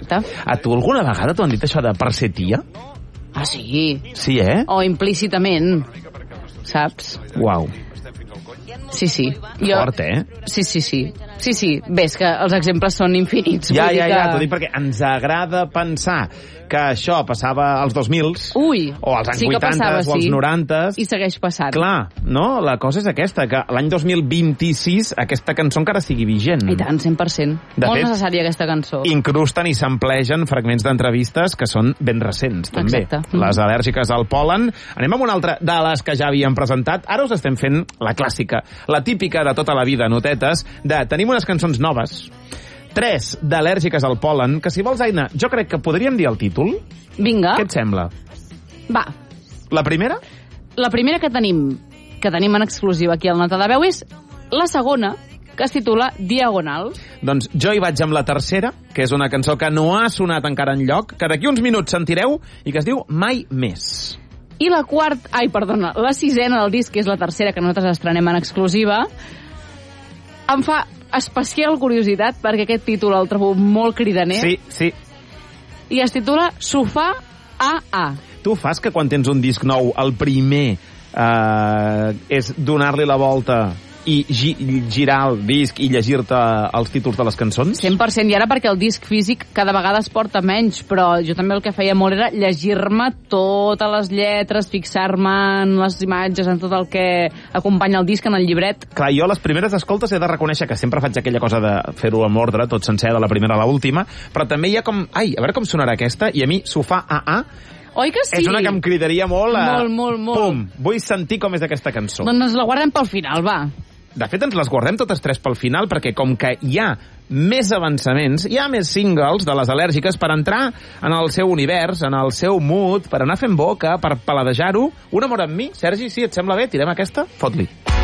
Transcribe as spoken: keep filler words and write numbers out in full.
Exacte. A tu alguna vegada t'ho han dit això de per ser tia? Ah, sí. Sí, eh? O implícitament, saps? Uau. Sí, sí. Jo... Fort, eh? Sí, sí, sí. Sí, sí. Bé, és que els exemples són infinits. Ja, vull ja, dir ja, que... t'ho dic perquè ens agrada pensar que això passava als dos mils, Ui, o als anys sí que vuitanta, passava, o als sí. noranta. I segueix passant. Clar, no? La cosa és aquesta, que l'any dos mil vint-i-sis aquesta cançó encara sigui vigent. I tant, cent per cent. De Molt fet, necessària aquesta cançó. Incrusten i s'amplegen fragments d'entrevistes que són ben recents, també. Exacte. Les al·lèrgiques al pol·len. Anem amb una altra de les que ja havíem presentat. Ara us estem fent la clàssica, la típica de tota la vida, notetes, de tenim unes cançons noves, tres d'al·lèrgiques al pol·len, que si vols, Aina, jo crec que podríem dir el títol. Vinga. Què et sembla? Va. La primera? La primera que tenim, que tenim en exclusiva aquí al Nota de Veu, és la segona, que es titula Diagonal. Doncs jo hi vaig amb la tercera, que és una cançó que no ha sonat encara enlloc, que d'aquí uns minuts sentireu, i que es diu Mai Més. I la quarta, ai, perdona, la sisena del disc, que és la tercera que nosaltres estrenem en exclusiva, em fa especial curiositat perquè aquest títol el trobo molt cridaner. Sí, sí. I es titula Sofà A A. Tu fas que quan tens un disc nou, el primer eh, és donar-li la volta i gi girar el disc i llegir-te els títols de les cançons? cent per cent, i ara perquè el disc físic cada vegada es porta menys, però jo també el que feia molt era llegir-me totes les lletres, fixar-me en les imatges, en tot el que acompanya el disc en el llibret. Clar, jo a les primeres escoltes he de reconèixer que sempre faig aquella cosa de fer-ho amb ordre, tot sencer, de la primera a l'última, però també hi ha com, ai, a veure com sonarà aquesta, i a mi Sofà A A Oi que sí? és una que em cridaria molt a... Molt, molt, molt. Pum, vull sentir com és aquesta cançó. Doncs ens la guardem pel final, va. De fet, ens les guardem totes tres pel final, perquè com que hi ha més avançaments, hi ha més singles de les al·lèrgiques per entrar en el seu univers, en el seu mood, per anar fent boca, per paladejar-ho. Un amor amb mi, Sergi, sí, et sembla bé? Tirem aquesta? Fot-li.